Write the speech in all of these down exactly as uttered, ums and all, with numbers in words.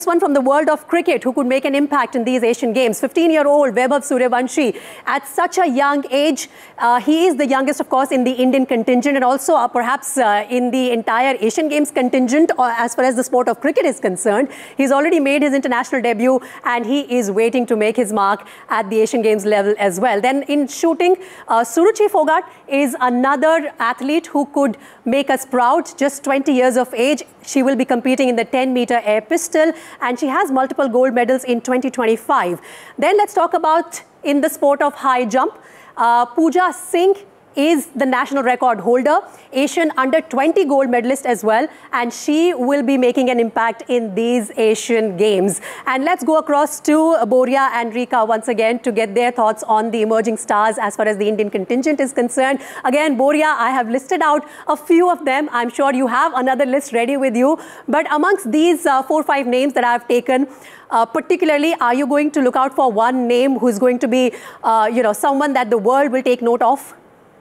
One from the world of cricket who could make an impact in these Asian Games. fifteen-year-old Vaibhav Sooryavanshi at such a young age. Uh, he is the youngest, of course, in the Indian contingent and also uh, perhaps uh, in the entire Asian Games contingent uh, as far as the sport of cricket is concerned. He's already made his international debut and he is waiting to make his mark at the Asian Games level as well. Then in shooting, uh, Suruchi Phogat is another athlete who could make us proud. Just twenty years of age. She will be competing in the ten meter air pistol and she has multiple gold medals in twenty twenty-five. Then let's talk about in the sport of high jump. Uh, Pooja Singh is the national record holder, Asian under twenty gold medalist as well, and she will be making an impact in these Asian Games. And let's go across to Boria and Rika once again to get their thoughts on the emerging stars as far as the Indian contingent is concerned. Again, Boria, I have listed out a few of them. I'm sure you have another list ready with you. But amongst these uh, four or five names that I've taken, Uh, particularly, are you going to look out for one name who's going to be, uh, you know, someone that the world will take note of?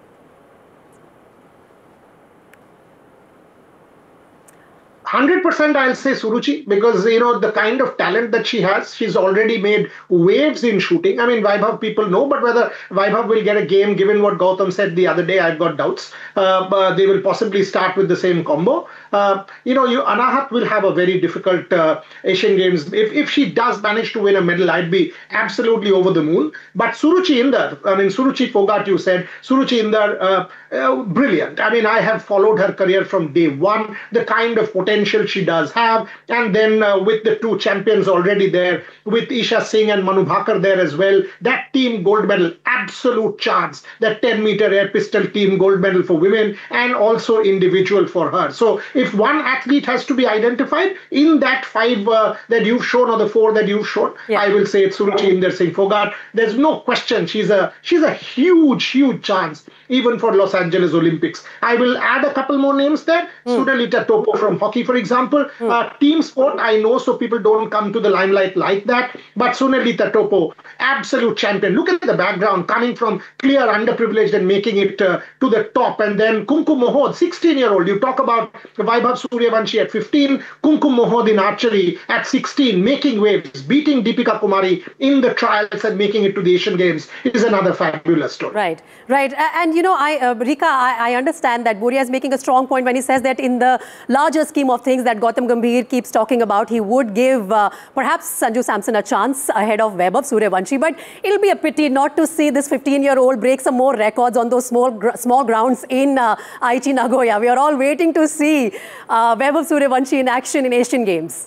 one hundred percent I'll say Suruchi, because, you know, the kind of talent that she has, she's already made waves in shooting. I mean, Vaibhav people know, but whether Vaibhav will get a game, given what Gautam said the other day, I've got doubts. Uh, but they will possibly start with the same combo. Uh, you know, you, Anahat will have a very difficult uh, Asian Games. If, if she does manage to win a medal, I'd be absolutely over the moon. But Suruchi Indar, I mean, Suruchi Phogat, you said, Suruchi Indar, uh, uh, brilliant. I mean, I have followed her career from day one, the kind of potential she does have, and then uh, with the two champions already there, with Isha Singh and Manu Bhakar there as well, that team gold medal, absolute chance. That ten meter air pistol team gold medal for women and also individual for her. So if one athlete has to be identified in that five uh, that you've shown or the four that you've shown, yeah. I will say it's Suruchi Indar Singh Phogat. There's no question. She's a she's a huge, huge chance even for Los Angeles Olympics. I will add a couple more names there. Mm. Sudalita Topo from hockey, for example. Mm. Uh, team sport, I know, so people don't come to the limelight like that. But Sunalita Topo, absolute champion. Look at the background, coming from clear underprivileged and making it uh, to the top. And then Kumkum Mohod, sixteen-year-old. You talk about Vaibhav Sooryavanshi at fifteen, Kumkum Mohod in archery at sixteen, making waves, beating Deepika Kumari in the trials and making it to the Asian Games is another fabulous story. Right, right. And, you know, I, uh, Rika, I, I understand that Boria is making a strong point when he says that in the larger scheme of things that Gautam Gambhir keeps talking about, he would give uh, perhaps Sanju Samson a chance ahead of Vaibhav Sooryavanshi. But it'll be a pity not to see this fifteen-year-old break some more records on those small gr small grounds in uh, Aichi, Nagoya. We are all waiting to see uh, Vaibhav Sooryavanshi in action in Asian Games.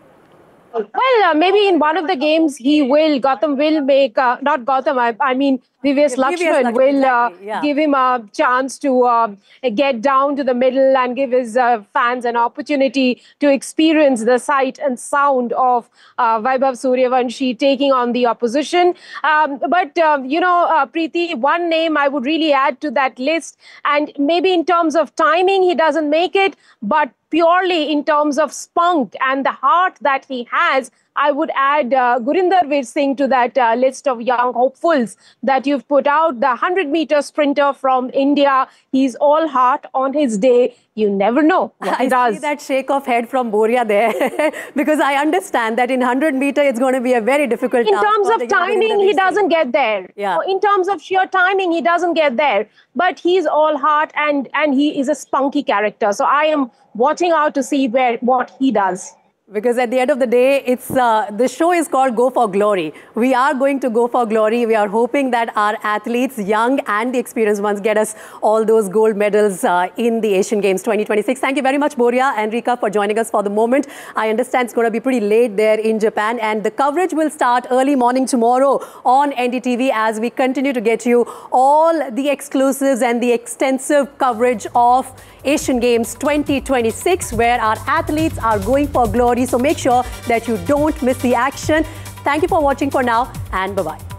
Well, uh, maybe in one of the games he will, Gautam will make, uh, not Gautam, I, I mean, Vivius yeah, Lakshman will uh, exactly, yeah. give him a chance to uh, get down to the middle and give his uh, fans an opportunity to experience the sight and sound of uh, Vaibhav Sooryavanshi taking on the opposition. Um, but, uh, you know, uh, Preeti, one name I would really add to that list, and maybe in terms of timing, he doesn't make it, but purely in terms of spunk and the heart that he has, I would add uh, Gurinder Veer Singh to that uh, list of young hopefuls that you've put out. The one hundred meter sprinter from India. He's all heart on his day. You never know what he I does. I see that shake of head from Boria there because I understand that in one hundred meter it's going to be a very difficult In task terms of timing, he doesn't get there. Yeah. In terms of sheer timing, he doesn't get there. But he's all heart and, and he is a spunky character. So I am watching out to see where what he does. Because at the end of the day, it's uh, the show is called Go for Glory. We are going to go for glory. We are hoping that our athletes, young and the experienced ones, get us all those gold medals uh, in the Asian Games twenty twenty-six. Thank you very much, Boria and Rika, for joining us for the moment. I understand it's going to be pretty late there in Japan, and the coverage will start early morning tomorrow on N D T V as we continue to get you all the exclusives and the extensive coverage of Asian Games twenty twenty-six, where our athletes are going for glory. So make sure that you don't miss the action. Thank you for watching for now, and bye-bye.